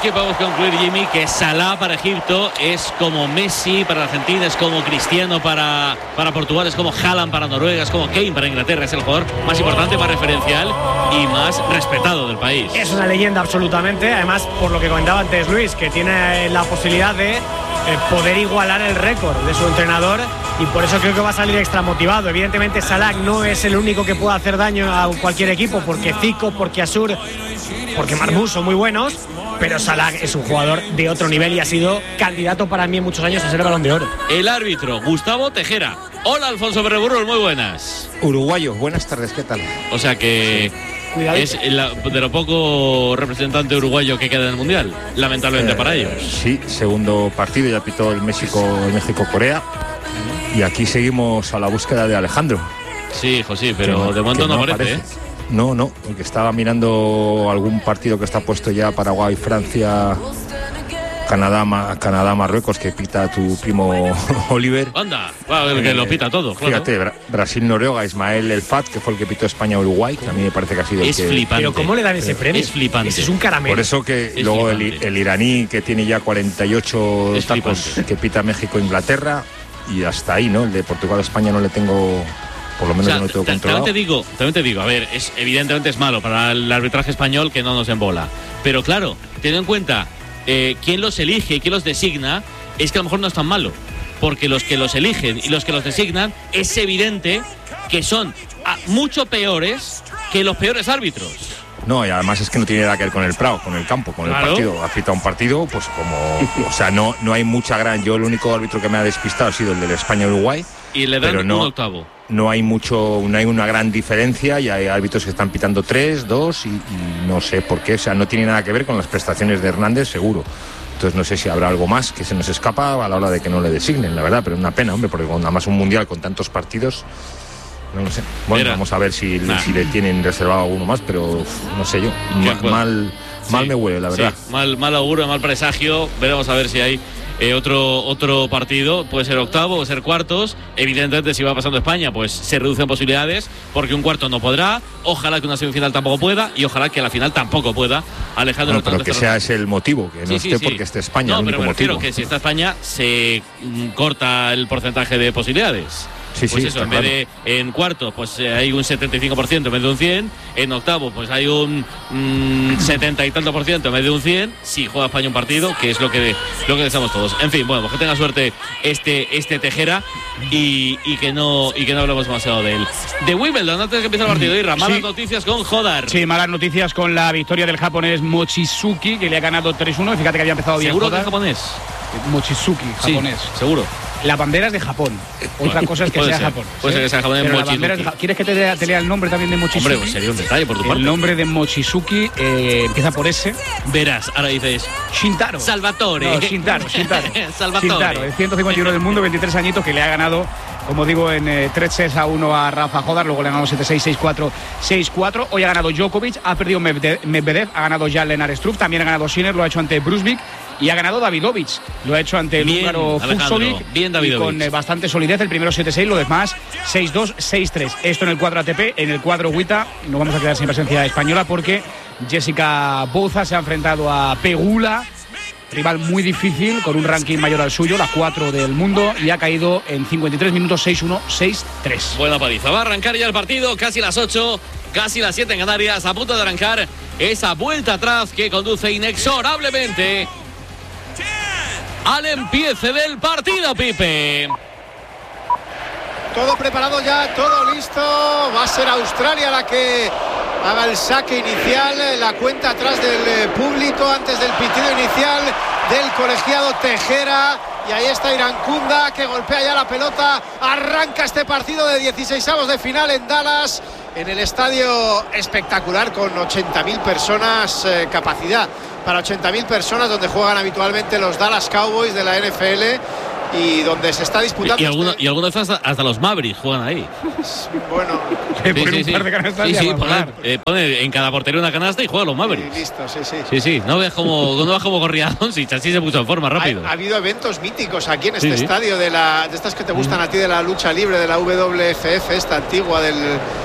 que podemos concluir, Jimmy, que Salah para Egipto es como Messi para Argentina, es como Cristiano para Portugal, es como Haaland para Noruega, es como Kane para Inglaterra. Es el jugador más importante, más referencial y más respetado del país. Es una leyenda absolutamente. Además, por lo que comentaba antes Luis, que tiene la posibilidad de poder igualar el récord de su entrenador, y por eso creo que va a salir extra motivado. Evidentemente Salah no es el único que pueda hacer daño a cualquier equipo, porque Zico, porque Asur, porque Marmoush son muy buenos, pero Salah es un jugador de otro nivel y ha sido candidato para mí en muchos años a ser el Balón de Oro. El árbitro, Gustavo Tejera. Hola, Alfonso Berreburros, muy buenas. Uruguayo, buenas tardes, ¿qué tal? O sea que es de lo poco representante uruguayo que queda en el Mundial, lamentablemente para ellos. Sí, segundo partido, ya pitó el México-Corea. Y aquí seguimos a la búsqueda de Alejandro. Sí, hijo, sí, pero de momento no aparece. No, porque estaba mirando algún partido que está puesto ya, Paraguay, Francia, Canadá, Marruecos, que pita tu primo Oliver. Anda, que lo pita todo, claro. Fíjate, Brasil, Noruega, Ismael El Fat, que fue el que pitó España-Uruguay, que a mí me parece que ha sido es flipante. Pero ¿cómo le dan ese premio? Es flipante. Ese es un caramelo. Por eso que es luego el iraní, que tiene ya 48 tacos, que pita México-Inglaterra, y hasta ahí, ¿no? El de Portugal-España no le tengo, por lo menos no lo tengo controlado. También te digo, a ver, evidentemente es malo para el arbitraje español que no nos embola. Pero claro, teniendo en cuenta quién los elige y quién los designa, es que a lo mejor no es tan malo. Porque los que los eligen y los que los designan, es evidente que son mucho peores que los peores árbitros. No, y además es que no tiene nada que ver con el Prado, con el campo, con el partido. Ha pitado un partido, pues como... O sea, no hay mucha gran... Yo el único árbitro que me ha despistado ha sido el del España-Uruguay. Y le dan un octavo. No hay una gran diferencia, y hay árbitros que están pitando 3, 2 y no sé por qué. O sea, no tiene nada que ver con las prestaciones de Hernández, seguro. Entonces no sé si habrá algo más que se nos escapa a la hora de que no le designen, la verdad. Pero es una pena, hombre, porque nada más un mundial con tantos partidos... No lo sé. Bueno, vamos a ver si le tienen reservado alguno más, pero no sé yo. Mal me huele, la verdad. Sí, mal auguro, mal presagio. Veremos a ver si hay otro partido. Puede ser octavo, puede ser cuartos. Evidentemente, si va pasando España, pues se reducen posibilidades, porque un cuarto no podrá. Ojalá que una semifinal tampoco pueda, y ojalá que la final tampoco pueda. Alejandro, bueno, pero que sea ese el motivo, que no esté porque esté España. No, el pero único me refiero motivo. que si está España, se corta el porcentaje de posibilidades. Pues eso, en vez de en cuartos, pues hay un 75% en vez de un 100. En octavo, pues hay un 70 y tanto % en vez de un 100. Si juega España un partido, que es lo que deseamos todos. En fin, bueno, pues que tenga suerte este Tejera y que no hablemos demasiado de él. De Wimbledon, antes de que empiece el partido, Irra, malas noticias con Hodar. Sí, malas noticias con la victoria del japonés Mochizuki, que le ha ganado 3-1. Fíjate que había empezado bien. ¿Seguro que es japonés? Mochizuki, japonés. Sí, seguro. La bandera es de Japón. Otra cosa es que sea Japón. Puede ser que sea japonés. Mochizuki. ¿Quieres que te lea el nombre también de Mochizuki? Hombre, pues sería un detalle por tu parte. El nombre de Mochizuki empieza por S. Verás, ahora dices Shintaro. Salvatore. No, Shintaro. Salvatore. Shintaro, el 151 del mundo, 23 añitos, que le ha ganado, como digo, en 3-6-1 a Rafa Hodar. Luego le ha ganado 7-6, 6-4, 6-4. Hoy ha ganado Djokovic, ha perdido Medvedev, ha ganado Jan Lennart Struff, también ha ganado Sinner, lo ha hecho ante Brusvik. Y ha ganado Davidovich, lo ha hecho ante el húngaro Fuxovic, bien Davidovich, y con bastante solidez. El primero 7-6, lo demás 6-2, 6-3. Esto en el cuadro ATP. En el cuadro WTA no vamos a quedar sin presencia española, porque Jessica Bouza se ha enfrentado a Pegula, rival muy difícil, con un ranking mayor al suyo, la 4 del mundo, y ha caído en 53 minutos, 6-1, 6-3. Buena paliza. Va a arrancar ya el partido, casi las 8, casi las 7 en Canarias, a punto de arrancar esa vuelta atrás que conduce inexorablemente al empiece del partido, Pipe. Todo preparado ya, todo listo. Va a ser Australia la que haga el saque inicial, la cuenta atrás del público antes del pitido inicial del colegiado Tejera. Y ahí está Irankunda, que golpea ya la pelota. Arranca este partido de 16avos de final en Dallas, en el estadio espectacular, con 80.000 personas, capacidad para 80.000 personas, donde juegan habitualmente los Dallas Cowboys de la NFL. y donde se está disputando. Y algunas hasta los Mavericks juegan ahí. Bueno, un par de canastas. Sí, pone en cada portería una canasta y juegan los Mavericks. Listo, sí. Sí, no ves cómo corría Doncic, así se puso en forma rápido. Ha habido eventos míticos aquí en este estadio de estas que te gustan a ti, de la lucha libre, de la WFF, esta antigua del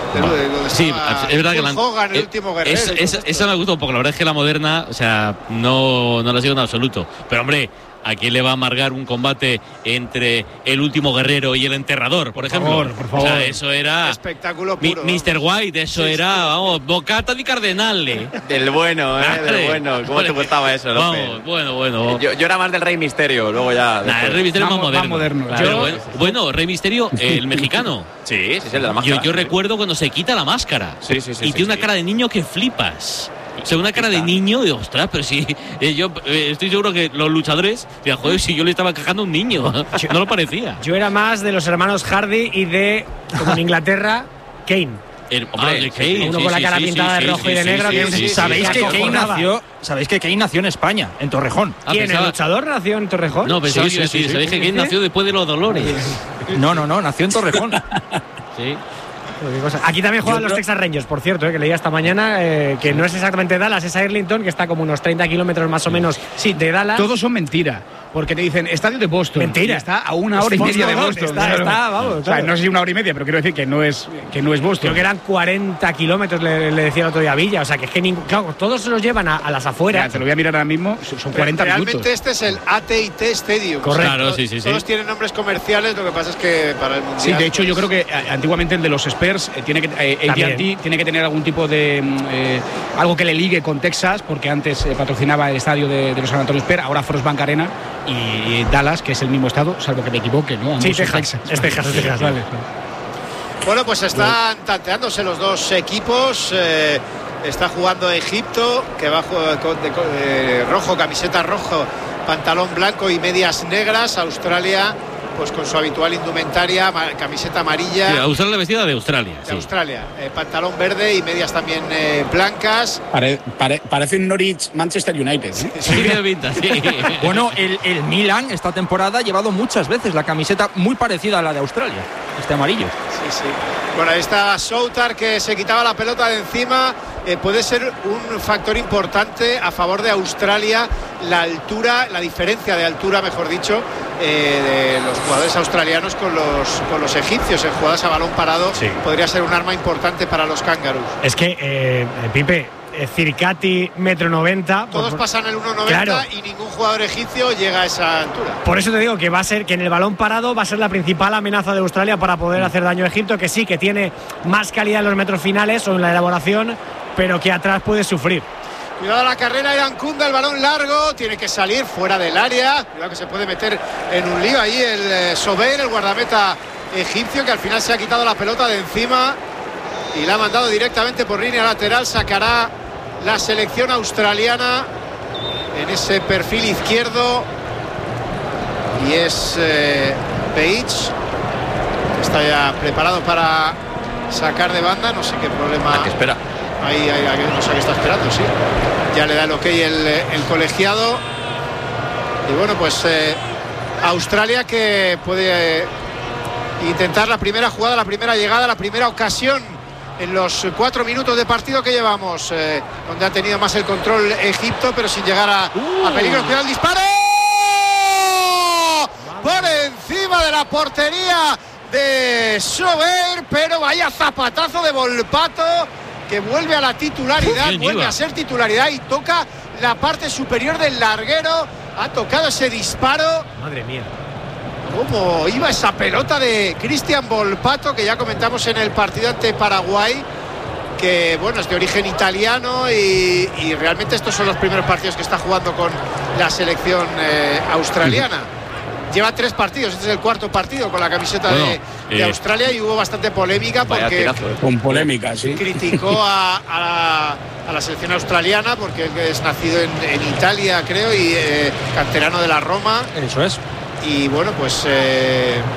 sí, es verdad que Hogan, el último guerrero. Esa me gusta un poco, la verdad es que la moderna, o sea, no la sigo en absoluto. Pero hombre, ¿a quién le va a amargar un combate entre el último guerrero y el enterrador, por ejemplo? Por favor. O sea, eso era espectáculo puro. Mr. White, eso era, vamos, bocata di Cardenale. Del bueno, del bueno. ¿Cómo te gustaba eso, López? Vamos, bueno. Yo era más del Rey Misterio, luego ya. El Rey Misterio es más moderno. Claro. Bueno, Rey Misterio, el mexicano. Sí, el de la máscara. Yo recuerdo cuando se quita la máscara. Sí. Y tiene una cara de niño que flipas. O sea, una cara de niño y ostras, pero sí, yo estoy seguro que los luchadores, joder, si yo le estaba cagando a un niño, no lo parecía. Yo era más de los hermanos Hardy y de, como en Inglaterra, Kane. Kane, uno con la cara pintada de rojo y de negro. ¿Sabéis que Kane nació en España, en Torrejón? ¿Quién? ¿El luchador nació en Torrejón? No, pensaba que sabéis que Kane nació después de los Dolores. No, nació en Torrejón. Sí. Aquí también juegan los Texas Rangers, por cierto, que leía esta mañana, que no es exactamente Dallas, es Arlington, que está como unos 30 kilómetros más o menos de Dallas. Todos son mentira. Porque te dicen, estadio de Boston. Mentira. Está a una hora y media de Boston. Vamos. O sea, no sé si una hora y media, pero quiero decir que no es Boston. Creo que eran 40 kilómetros, le decía el otro día a Villa. O sea, que es que claro, todos se los llevan a las afueras. Ya, te lo voy a mirar ahora mismo, son 40 Realmente minutos. Este es el AT&T Stadium. Correcto. Claro, sí. Todos tienen nombres comerciales, lo que pasa es que para el Mundial… Sí, de hecho yo creo que antiguamente el de los Spurs AT&T tiene que tener algún tipo de… algo que le ligue con Texas, porque antes patrocinaba el estadio de los San Antonio Spurs, ahora Frostbank Arena, y Dallas, que es el mismo estado, salvo que me equivoque, ¿no? Sí, Texas. Es Texas. Vale. Bueno, pues están tanteándose los dos equipos. Está jugando Egipto, que va con rojo, camiseta rojo, pantalón blanco y medias negras. Australia, pues con su habitual indumentaria, camiseta amarilla. Sí, Australia vestida de Australia. Australia, pantalón verde y medias también blancas. Parece un Norwich Manchester United. Sí, pinta, sí. Bueno, el Milan esta temporada ha llevado muchas veces la camiseta muy parecida a la de Australia, este amarillo. Sí. Bueno, ahí está Soutar, que se quitaba la pelota de encima. Puede ser un factor importante a favor de Australia la diferencia de altura, mejor dicho, de los jugadores australianos con los egipcios en jugadas a balón parado. Sí. Podría ser un arma importante para los Kangaroos. Es que, Pipe, Circati, 1,90 m. Todos pasan el 1,90 claro. Y ningún jugador egipcio llega a esa altura. Por eso te digo que va a ser que en el balón parado va a ser la principal amenaza de Australia para poder hacer daño a Egipto, que sí, que tiene más calidad en los metros finales o en la elaboración, pero que atrás puede sufrir. Cuidado a la carrera, Iran Kunda, el balón largo, tiene que salir fuera del área. Cuidado que se puede meter en un lío ahí el Sobeir, el guardameta egipcio, que al final se ha quitado la pelota de encima y la ha mandado directamente por línea lateral. Sacará la selección australiana en ese perfil izquierdo y es Beach, que está ya preparado para sacar de banda. No sé qué problema. ¿Qué espera? Ahí no sé qué está esperando, sí. Ya le da el ok el colegiado. Y bueno, pues Australia, que puede intentar la primera jugada, la primera llegada, la primera ocasión en los 4 minutos de partido que llevamos, donde ha tenido más el control Egipto, pero sin llegar a peligro. Cuidado el disparo por encima de la portería de Sobeir, pero vaya zapatazo de Volpato, que vuelve a la titularidad, vuelve a ser titularidad y toca la parte superior del larguero. Ha tocado ese disparo. Madre mía. Cómo iba esa pelota de Cristian Volpato, que ya comentamos en el partido ante Paraguay, que bueno, es de origen italiano y realmente estos son los primeros partidos que está jugando con la selección australiana. Lleva 3 partidos, este es el 4º partido con la camiseta de Australia, y hubo bastante polémica porque con polémica, sí, criticó a la selección australiana porque es nacido en Italia, creo, y canterano de la Roma. Eso es. Y bueno, pues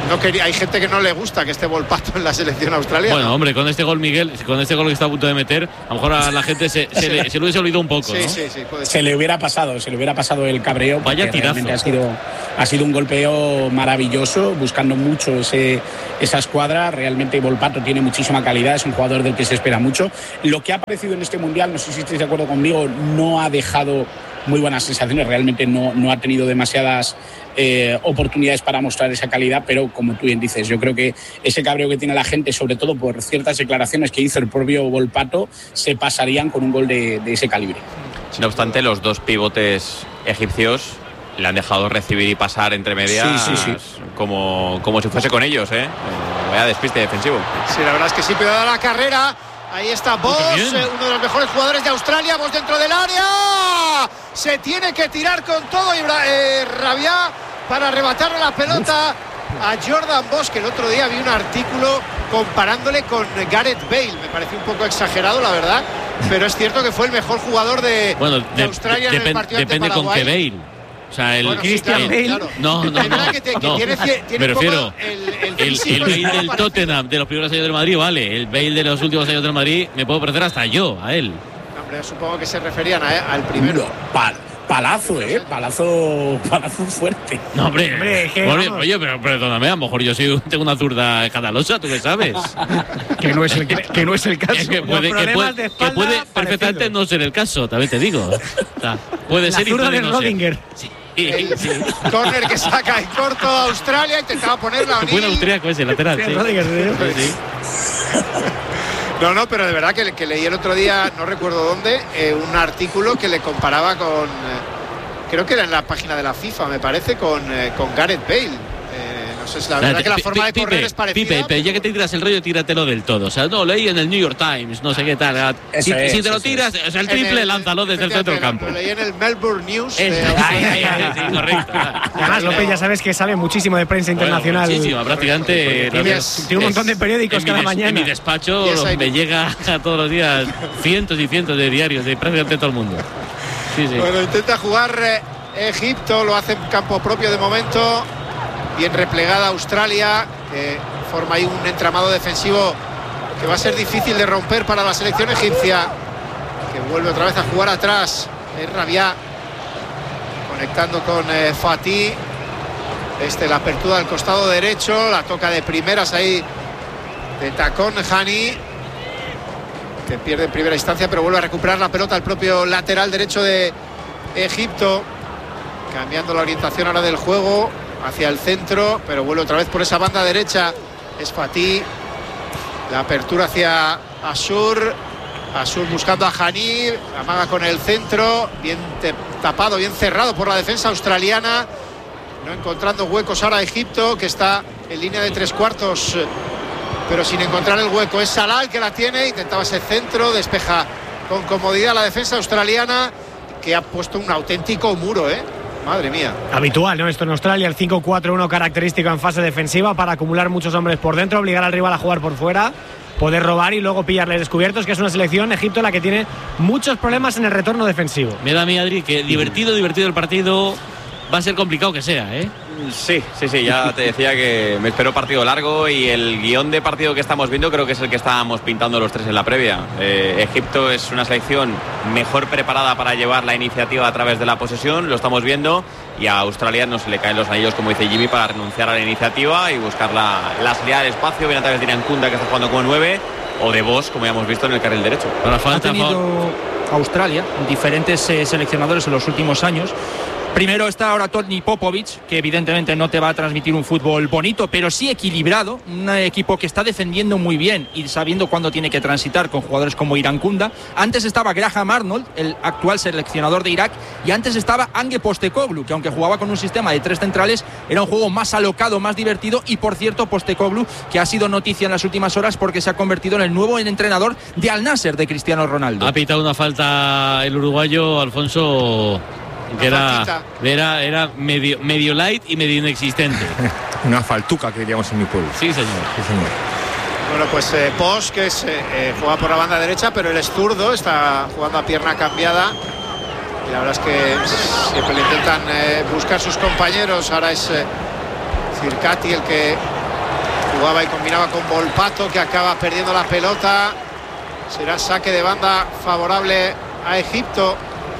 hay gente que no le gusta que esté Volpato en la selección australiana. Bueno, hombre, con este gol, Miguel, con este gol que está a punto de meter, a lo mejor a la gente se le hubiese olvidado un poco, sí, ¿no? Sí, puede ser. Se le hubiera pasado el cabreo. Vaya tirazo. Ha sido un golpeo maravilloso, buscando mucho esa escuadra. Realmente Volpato tiene muchísima calidad, es un jugador del que se espera mucho. Lo que ha aparecido en este Mundial, no sé si estáis de acuerdo conmigo, no ha dejado muy buenas sensaciones, realmente no ha tenido demasiadas oportunidades para mostrar esa calidad, pero como tú bien dices, yo creo que ese cabreo que tiene la gente, sobre todo por ciertas declaraciones que hizo el propio Volpato, se pasarían con un gol de ese calibre. No obstante, los dos pivotes egipcios le han dejado recibir y pasar entre medias sí. Como si fuese con ellos, vaya despiste defensivo. Sí, la verdad es que sí, pero da la carrera. Ahí está Bosz, uno de los mejores jugadores de Australia. Bosz dentro del área. Se tiene que tirar con todo y Rabiá para arrebatarle la pelota a Jordan Bosz, que el otro día vi un artículo comparándole con Gareth Bale. Me pareció un poco exagerado, la verdad, pero es cierto que fue el mejor jugador de Australia en el partido ante Paraguay. Depende con qué Bale. O sea, el Christian Bale. Claro. No. Tiene Me refiero, el Bale del Tottenham de los primeros años del Madrid, vale. El Bale de los últimos años del Madrid, me puedo parecer hasta yo a él. Hombre, supongo que se referían al primero. Palazo fuerte. No, hombre, oye, pero perdóname, a lo mejor yo tengo una zurda escandalosa, ¿tú qué sabes? que no es el caso. Es que puede perfectamente no ser el caso, también te digo. O sea, puede ser y puede no ser. El córner que saca en corto a Australia, intentaba ponerla. Buen austríaco ese lateral, sí. No, pero de verdad que leí el otro día, no recuerdo dónde, un artículo que le comparaba con, creo que era en la página de la FIFA, me parece, con Gareth Bale. No sé, la verdad que la forma de correr es parecida. Pipe, ya que te tiras el rollo, tíratelo del todo. O sea, no, leí en el New York Times, no sé qué tal. Si te lo tiras, o sea, el triple, lánzalo desde el centro del campo. Lo leí en el Melbourne News. Sí, correcto. Además, López, ya sabes que sabe muchísimo de prensa internacional. Muchísimo, prácticamente. Tiene un montón de periódicos cada mañana. En mi despacho me llega todos los días cientos y cientos de diarios de prácticamente todo el mundo. Sí. Bueno, intenta jugar Egipto, lo hace en campo propio de momento. Bien replegada Australia, que forma ahí un entramado defensivo que va a ser difícil de romper para la selección egipcia, que vuelve otra vez a jugar atrás. Es Rabiá conectando con Fatih. La apertura del costado derecho, la toca de primeras ahí de tacón Hani, que pierde en primera instancia, pero vuelve a recuperar la pelota el propio lateral derecho de Egipto, cambiando la orientación ahora del juego hacia el centro, pero vuelve otra vez por esa banda derecha. Es Fatih, la apertura hacia Ashur buscando a Hani, amaga con el centro, bien tapado, bien cerrado por la defensa australiana, no encontrando huecos ahora Egipto, que está en línea de tres cuartos, pero sin encontrar el hueco. Es Salah el que la tiene, intentaba ese centro, despeja con comodidad la defensa australiana, que ha puesto un auténtico muro, Madre mía. Habitual, ¿no? Esto en Australia, el 5-4-1 característico en fase defensiva para acumular muchos hombres por dentro, obligar al rival a jugar por fuera, poder robar y luego pillarle descubiertos, que es una selección, Egipto, la que tiene muchos problemas en el retorno defensivo. Me da a mí, Adri, que divertido el partido. Va a ser complicado que sea, Sí, ya te decía que me espero partido largo, y el guión de partido que estamos viendo creo que es el que estábamos pintando los tres en la previa. Egipto es una selección mejor preparada para llevar la iniciativa a través de la posesión, lo estamos viendo, y a Australia no se le caen los anillos, como dice Jimmy, para renunciar a la iniciativa y buscar la salida del espacio, bien a través de Irankunda, que está jugando como 9, o de Bosz, como ya hemos visto en el carril derecho. Ha tenido Australia diferentes seleccionadores en los últimos años. Primero está ahora Tony Popovic, que evidentemente no te va a transmitir un fútbol bonito, pero sí equilibrado, un equipo que está defendiendo muy bien y sabiendo cuándo tiene que transitar, con jugadores como Irankunda. Antes estaba Graham Arnold, el actual seleccionador de Irak, y antes estaba Ange Postecoglou, que aunque jugaba con un sistema de tres centrales, era un juego más alocado, más divertido. Y por cierto, Postecoglou, que ha sido noticia en las últimas horas porque se ha convertido en el nuevo entrenador de Al Nassr de Cristiano Ronaldo. Ha pitado una falta el uruguayo Alfonso, que era medio light y medio inexistente. Una faltuca, que diríamos en mi pueblo. Sí, señor. Bueno, pues Bosz, que juega por la banda derecha, pero él es zurdo, está jugando a pierna cambiada, y la verdad es que siempre le intentan buscar sus compañeros. Ahora es Circati el que Jugaba y combinaba con Volpato, que acaba perdiendo la pelota. Será saque de banda favorable a Egipto.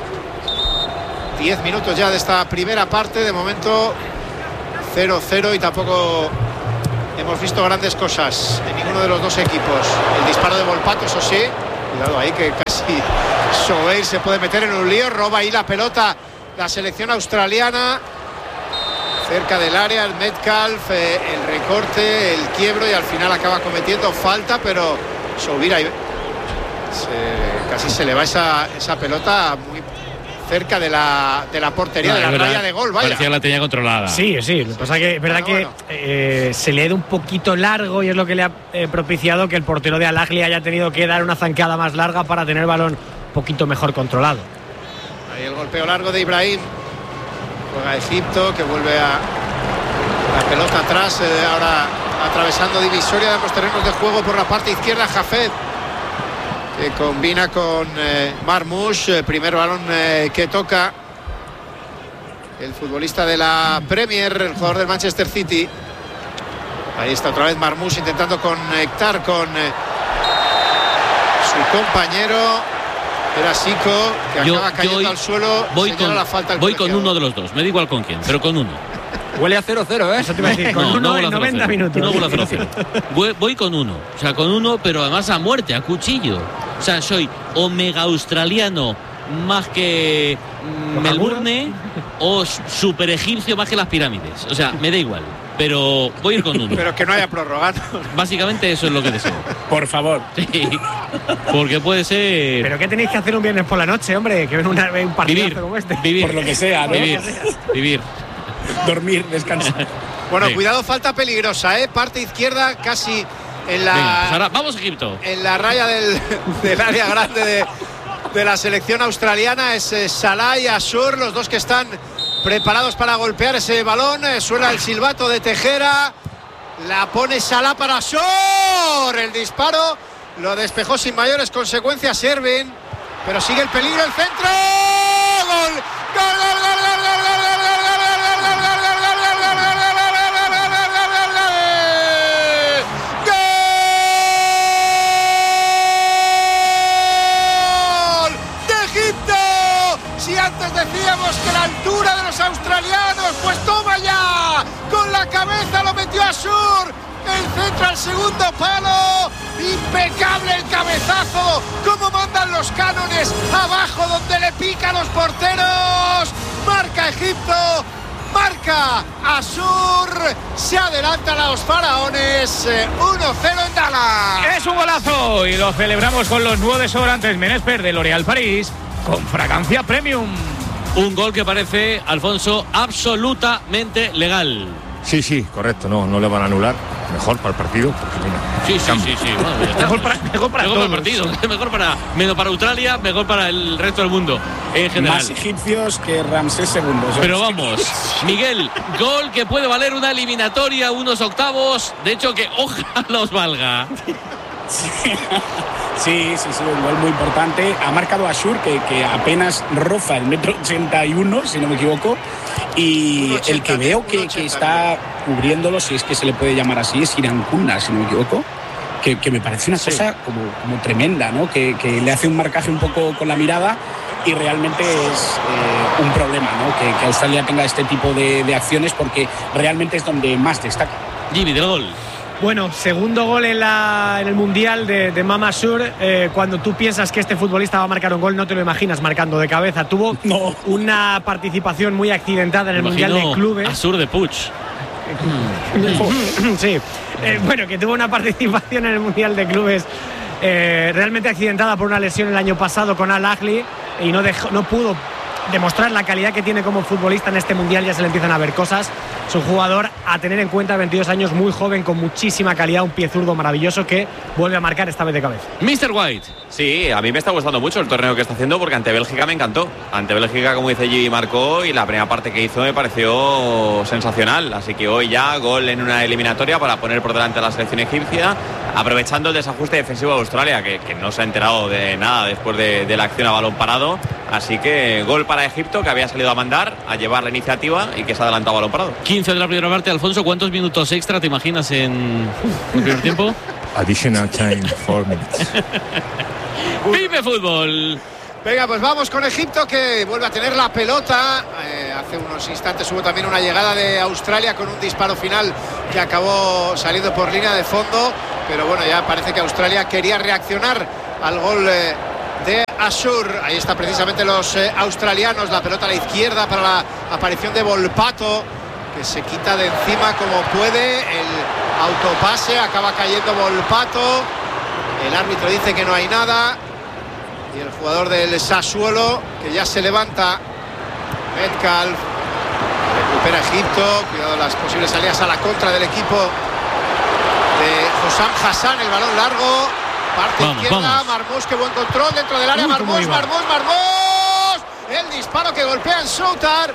10 minutos ya de esta primera parte. De momento 0-0 y tampoco hemos visto grandes cosas en ninguno de los dos equipos. El disparo de Volpato, eso sí. Cuidado ahí, que casi Sobeir se puede meter en un lío. Roba ahí la pelota la selección australiana. Cerca del área, el Metcalf, el recorte, el quiebro, y al final acaba cometiendo falta, pero Sobeir ahí casi se le va esa pelota muy cerca de la portería, de la raya de gol. Vaya. Parecía que la tenía controlada. Sí. Lo que pasa es que es verdad que se le ha ido un poquito largo, y es lo que le ha propiciado que el portero de Al Ahly haya tenido que dar una zancada más larga para tener el balón un poquito mejor controlado. Ahí el golpeo largo de Ibrahim. Juega Egipto, que vuelve a la pelota atrás, ahora atravesando divisoria de los terrenos de juego por la parte izquierda. Jafet, que combina con Marmoush. Primer balón que toca el futbolista de la Premier, el jugador del Manchester City. Ahí está otra vez Marmoush intentando conectar con su compañero. Era Sico, que acaba cayendo al suelo. Voy con uno de los dos, me da igual con quién, pero con uno. Huele a 0-0, ¿eh? Eso te iba a decir, con uno en 90 minutos. No huele a 0-0. Voy con uno, o sea, con uno, pero además a muerte, a cuchillo. O sea, soy omega australiano más que Melbourne, o super egipcio más que las pirámides. O sea, me da igual, pero voy a ir con uno. Pero que no haya prorrogado. Básicamente eso es lo que deseo. Por favor. Sí, porque puede ser... ¿Pero qué tenéis que hacer un viernes por la noche, hombre? Que ven un partido como este. Vivir. Por lo que sea, ¿no? Vivir. Dormir, descansar. Bueno, Sí. Cuidado, falta peligrosa, parte izquierda, casi en la... Venga, pues ahora vamos a Egipto. En la raya del área grande de la selección australiana. Es Salah y Asur, los dos que están preparados para golpear ese balón. Suena el silbato de Tejera. La pone Salah para Asur. El disparo lo despejó sin mayores consecuencias Ervin, pero sigue el peligro, el centro. ¡Gol! ¡Gol, gol, gol, gol, gol, gol, gol, gol, gol! Antes decíamos que la altura de los australianos, pues toma ya, con la cabeza lo metió Asur, el centro al segundo palo, impecable el cabezazo, como mandan los cánones, abajo donde le pican los porteros. Marca Egipto, marca Asur, se adelantan a los faraones, 1-0 en Dallas. Es un golazo y lo celebramos con los nuevos desodorantes Menesper de L'Oréal París, con fragancia premium. Un gol que parece, Alfonso, absolutamente legal. Sí, correcto, no le van a anular. Mejor para el partido, porque mira, Sí. Bueno, Mejor para todos. el partido, menos para Australia, mejor para el resto del mundo en general. Más egipcios que Ramsés II. Pero vamos, Miguel, gol que puede valer una eliminatoria, unos octavos, de hecho que ojalá os valga. Sí, un gol muy importante. Ha marcado Asur, que apenas roza el 1,81 m, si no me equivoco. Y 1,80, el que veo que está cubriéndolo, si es que se le puede llamar así, es Irankuna, si no me equivoco. Que me parece una cosa como tremenda, ¿no? Que le hace un marcaje un poco con la mirada y realmente es un problema, ¿no? Que Australia tenga este tipo de acciones, porque realmente es donde más destaca. Jimmy, del gol. Bueno, segundo gol en el Mundial de Mama Asur. Cuando tú piensas que este futbolista va a marcar un gol, no te lo imaginas marcando de cabeza. Tuvo una participación muy accidentada en el Mundial de Clubes. Asur de Puig. Sí, bueno, que tuvo una participación en el Mundial de Clubes realmente accidentada por una lesión el año pasado con Al Ahly, y no pudo demostrar la calidad que tiene como futbolista en este Mundial. Ya se le empiezan a ver cosas. Es un jugador a tener en cuenta, 22 años, muy joven, con muchísima calidad, un pie zurdo maravilloso que vuelve a marcar esta vez de cabeza. Mr. White. Sí, a mí me está gustando mucho el torneo que está haciendo, porque ante Bélgica me encantó. Ante Bélgica, como dice Gigi, marcó, y la primera parte que hizo me pareció sensacional. Así que hoy ya gol en una eliminatoria para poner por delante a la selección egipcia, aprovechando el desajuste defensivo de Australia, que no se ha enterado de nada después de la acción a balón parado. Así que gol para para Egipto, que había salido a mandar, a llevar la iniciativa y que se ha adelantado balón parado. 15 de la primera parte. Alfonso, ¿cuántos minutos extra te imaginas en el primer tiempo? Additional time, 4 minutes. ¡Vive fútbol! Venga, pues vamos con Egipto, que vuelve a tener la pelota. Hace unos instantes hubo también una llegada de Australia con un disparo final que acabó saliendo por línea de fondo. Pero bueno, ya parece que Australia quería reaccionar al gol de Ashur. Ahí está precisamente los australianos. La pelota a la izquierda para la aparición de Volpato, que se quita de encima como puede. El autopase, acaba cayendo Volpato. El árbitro dice que no hay nada. Y el jugador del Sassuolo, que ya se levanta, Metcalf, recupera Egipto. Cuidado las posibles salidas a la contra del equipo de Hossam Hassan. El balón largo, parte izquierda, Marmoush, qué buen control dentro del área. Marmoush. El disparo que golpea en Soutar.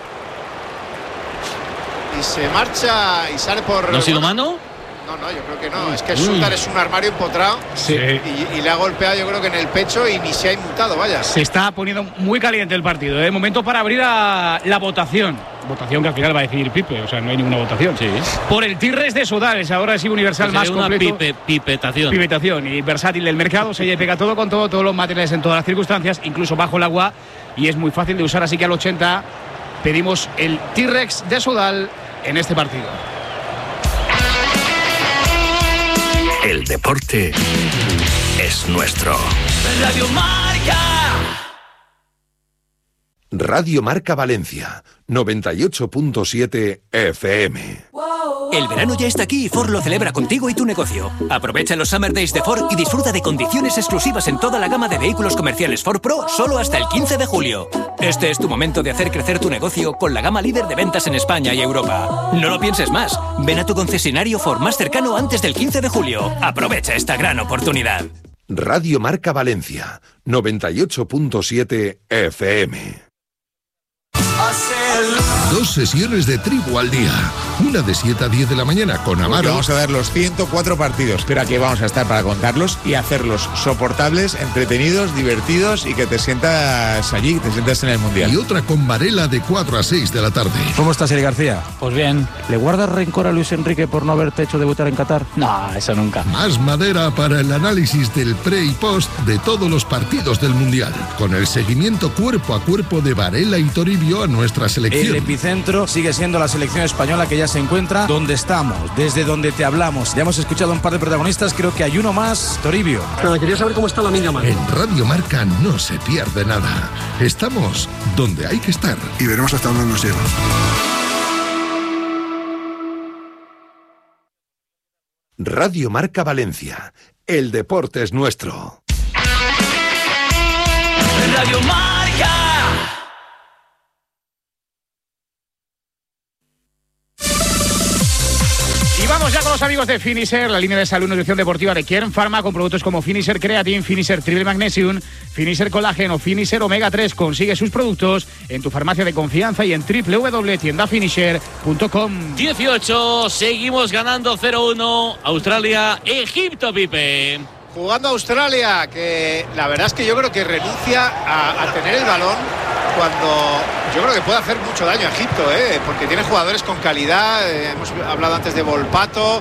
Y se marcha y sale por... ¿No ha sido mano? No, yo creo que no. Es que el Soutar es un armario empotrado. Sí. Y le ha golpeado, yo creo que en el pecho, y ni se ha inmutado, vaya. Se está poniendo muy caliente el partido. Momento para abrir la votación. Votación que al final va a decidir Pipe, o sea, no hay ninguna votación. Sí. Por el Tigres de Sodales, ahora es universal más completo. Pipetación y versátil del mercado. Se pega todo con todo, todos los materiales en todas las circunstancias, incluso bajo el agua, y es muy fácil de usar. Así que al 80 pedimos el T-Rex de Sodal en este partido. El deporte es nuestro. Radio Marca. Radio Marca Valencia, 98.7 FM. El verano ya está aquí y Ford lo celebra contigo y tu negocio. Aprovecha los Summer Days de Ford y disfruta de condiciones exclusivas en toda la gama de vehículos comerciales Ford Pro solo hasta el 15 de julio. Este es tu momento de hacer crecer tu negocio con la gama líder de ventas en España y Europa. No lo pienses más. Ven a tu concesionario Ford más cercano antes del 15 de julio. Aprovecha esta gran oportunidad. Radio Marca Valencia, 98.7 FM. 2 sesiones de Tribu al día. Una de 7 a 10 de la mañana con Amaro. Vamos a ver los 104 partidos, pero aquí vamos a estar para contarlos y hacerlos soportables, entretenidos, divertidos y que te sientas allí, te sientas en el Mundial. Y otra con Varela de 4 a 6 de la tarde. ¿Cómo estás, Eli García? Pues bien. ¿Le guardas rencor a Luis Enrique por no haberte hecho debutar en Qatar? No, eso nunca. Más madera para el análisis del pre y post de todos los partidos del Mundial, con el seguimiento cuerpo a cuerpo de Varela y Toribio a nuestra selección. El epicentro sigue siendo la selección española, que ya se encuentra donde estamos, desde donde te hablamos. Ya hemos escuchado a un par de protagonistas, creo que hay uno más, Toribio. Pero quería saber cómo está la Lamine Yamal. En Radio Marca no se pierde nada. Estamos donde hay que estar. Y veremos hasta dónde nos lleva. Radio Marca Valencia. El deporte es nuestro. Radio Marca. Y vamos ya con los amigos de Finisher, la línea de salud y nutrición deportiva de Kern Pharma, con productos como Finisher Creatine, Finisher Triple Magnesium, Finisher Colágeno, Finisher Omega 3. Consigue sus productos en tu farmacia de confianza y en www.tiendafinisher.com. 18, seguimos ganando 0-1. Australia, Egipto, Pipe. Jugando Australia, que la verdad es que yo creo que renuncia a tener el balón cuando yo creo que puede hacer mucho daño a Egipto, porque tiene jugadores con calidad. Hemos hablado antes de Volpato,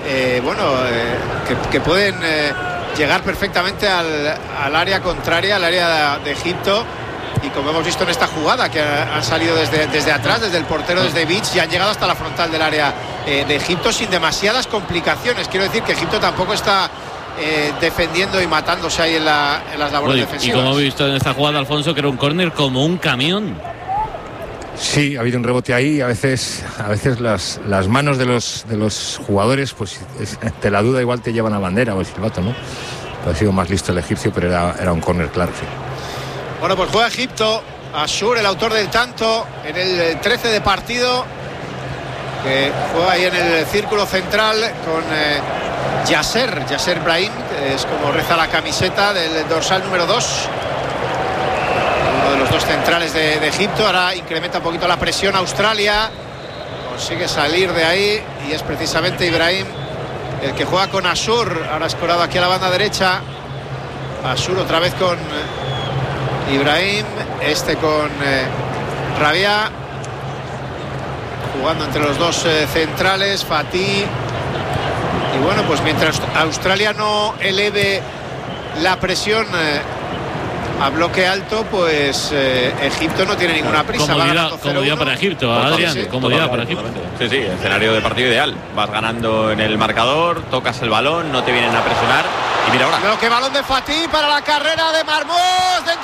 que pueden llegar perfectamente al área contraria, al área de Egipto. Y como hemos visto en esta jugada, que han salido desde atrás, desde el portero, desde Beach, y han llegado hasta la frontal del área de Egipto sin demasiadas complicaciones. Quiero decir que Egipto tampoco está defendiendo y matándose ahí en las labores defensivas. Y como hemos visto en esta jugada, Alfonso, que era un córner como un camión. Sí, ha habido un rebote ahí. A veces las manos de los jugadores, pues te la duda, igual te llevan a bandera o el silbato, ¿no? Ha sido más listo el egipcio, pero era un córner claro, sí. Bueno, pues juega Egipto. Ashur, el autor del tanto, en el 13 de partido, que juega ahí en el círculo central con Yasser Brahim, que es como reza la camiseta del dorsal número 2, uno de los dos centrales de Egipto. Ahora incrementa un poquito la presión Australia, consigue salir de ahí, y es precisamente Ibrahim el que juega con Ashur. Ahora ha escorado aquí a la banda derecha. Ashur otra vez con Ibrahim, con Rabia, jugando entre los dos centrales, Fatih. Y bueno, pues mientras Australia no eleve la presión a bloque alto, pues Egipto no tiene ninguna prisa. Comodidad para Egipto, Adrián. Sí, comodidad para Egipto. Sí, escenario de partido ideal. Vas ganando en el marcador, tocas el balón, no te vienen a presionar. Y mira ahora. Pero qué balón de Fatih para la carrera de Marmoush.